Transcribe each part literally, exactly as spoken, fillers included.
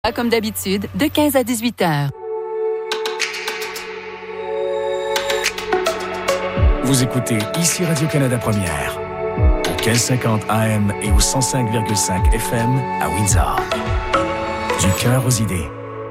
Comme d'habitude, de quinze à dix-huit heures. Vous écoutez ici Radio-Canada Première, au quinze cinquante A M et au cent cinq virgule cinq F M à Windsor. Du cœur aux idées.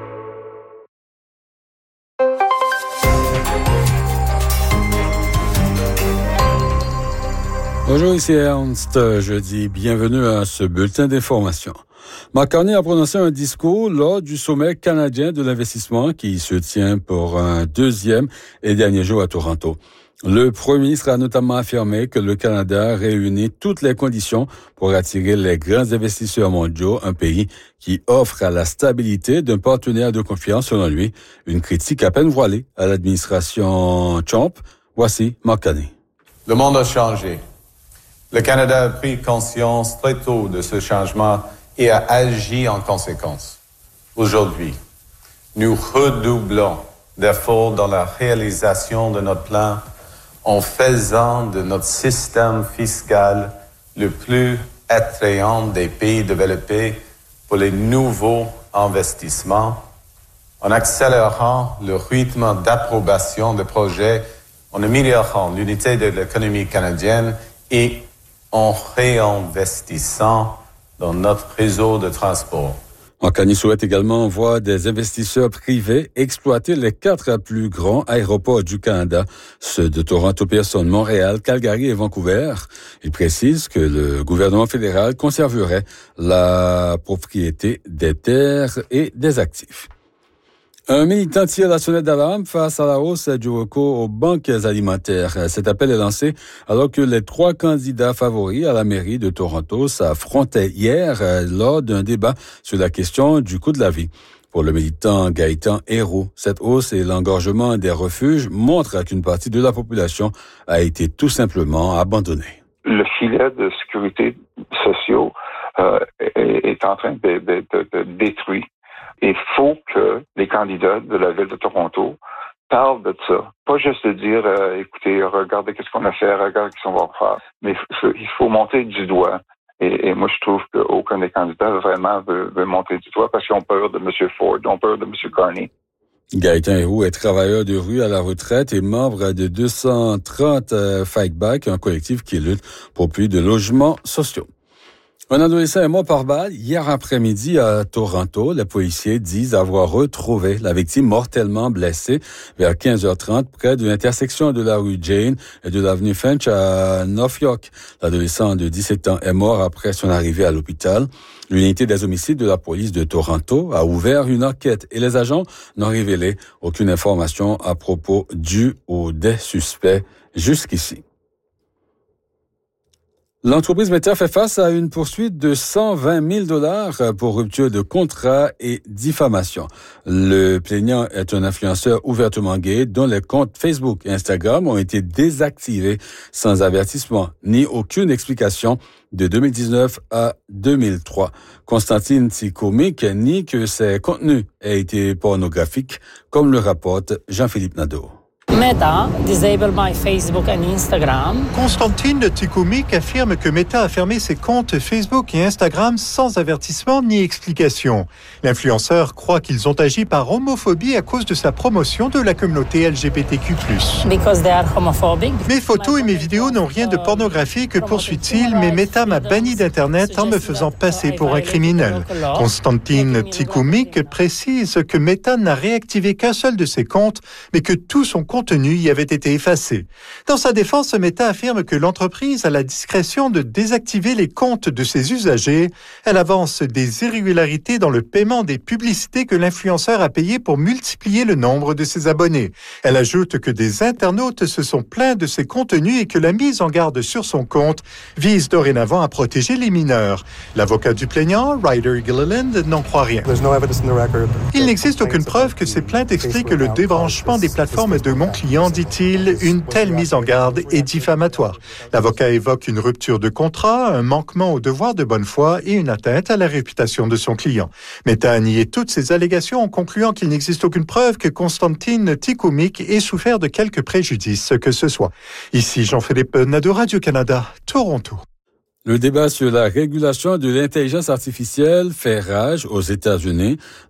Bonjour, ici Ernst. Je dis bienvenue à ce bulletin d'information. Mark Carney a prononcé un discours lors du sommet canadien de l'investissement qui se tient pour un deuxième et dernier jour à Toronto. Le Premier ministre a notamment affirmé que le Canada réunit toutes les conditions pour attirer les grands investisseurs mondiaux, un pays qui offre à la stabilité d'un partenaire de confiance, selon lui, une critique à peine voilée à l'administration Trump. Voici Mark Carney. Le monde a changé. Le Canada a pris conscience très tôt de ce changement et a agi en conséquence. Aujourd'hui, nous redoublons d'efforts dans la réalisation de notre plan en faisant de notre système fiscal le plus attrayant des pays développés pour les nouveaux investissements, en accélérant le rythme d'approbation de projets, en améliorant l'unité de l'économie canadienne et en réinvestissant dans notre réseau de transport. Marc-Carney souhaite également voir des investisseurs privés exploiter les quatre plus grands aéroports du Canada, ceux de Toronto, Pearson, Montréal, Calgary et Vancouver. Il précise que le gouvernement fédéral conserverait la propriété des terres et des actifs. Un militant tire la sonnette d'alarme face à la hausse du recours aux banques alimentaires. Cet appel est lancé alors que les trois candidats favoris à la mairie de Toronto s'affrontaient hier lors d'un débat sur la question du coût de la vie. Pour le militant Gaëtan Héroux, cette hausse et l'engorgement des refuges montrent qu'une partie de la population a été tout simplement abandonnée. Le filet de sécurité sociale euh, est, est en train de, de, de, de détruire. Il faut que les candidats de la ville de Toronto parlent de ça. Pas juste de dire, euh, écoutez, regardez qu'est-ce qu'on a fait, regardez qu'est-ce qu'on va faire. Mais il faut monter du doigt. Et, et moi, je trouve qu'aucun des candidats vraiment veut, veut monter du doigt parce qu'ils ont peur de M. Ford, ils ont peur de M. Carney. Gaëtan Héroux est travailleur de rue à la retraite et membre de deux cent trente euh, Fight Back, un collectif qui lutte pour plus de logements sociaux. Un adolescent est mort par balle hier après-midi à Toronto. Les policiers disent avoir retrouvé la victime mortellement blessée vers quinze heures trente près de l'intersection de la rue Jane et de l'avenue Finch à North York. L'adolescent de dix-sept ans est mort après son arrivée à l'hôpital. L'unité des homicides de la police de Toronto a ouvert une enquête et les agents n'ont révélé aucune information à propos du ou des suspects jusqu'ici. L'entreprise Meta fait face à une poursuite de cent vingt mille dollars pour rupture de contrat et diffamation. Le plaignant est un influenceur ouvertement gay dont les comptes Facebook et Instagram ont été désactivés sans avertissement ni aucune explication de deux mille dix-neuf à deux mille trois. Constantine Tikomic nie que ses contenus aient été pornographiques, comme le rapporte Jean-Philippe Nadeau. Meta disable my Facebook and Instagram. Constantine Tikomic affirme que Meta a fermé ses comptes Facebook et Instagram sans avertissement ni explication. L'influenceur croit qu'ils ont agi par homophobie à cause de sa promotion de la communauté L G B T Q plus. Because they are homophobic. Mes photos et mes vidéos n'ont rien de pornographique, poursuit-il, mais Meta m'a banni d'Internet en me faisant passer pour un criminel. Constantine Tikomic précise que Meta n'a réactivé qu'un seul de ses comptes, mais que tout son contenu y avait été effacé. Dans sa défense, Meta affirme que l'entreprise a la discrétion de désactiver les comptes de ses usagers. Elle avance des irrégularités dans le paiement des publicités que l'influenceur a payées pour multiplier le nombre de ses abonnés. Elle ajoute que des internautes se sont plaints de ses contenus et que la mise en garde sur son compte vise dorénavant à protéger les mineurs. L'avocat du plaignant, Ryder Gilliland, n'en croit rien. Il n'existe aucune preuve que ces plaintes expliquent le débranchement des plateformes de mon client, dit-il. Une telle mise en garde est diffamatoire. L'avocat évoque une rupture de contrat, un manquement au devoir de bonne foi et une atteinte à la réputation de son client. Meta a nié toutes ces allégations en concluant qu'il n'existe aucune preuve que Constantine Tikomic ait souffert de quelque préjudice que ce soit. Ici Jean-Philippe Nadeau, Radio-Canada, Toronto. Le débat sur la régulation de l'intelligence artificielle fait rage aux États-Unis.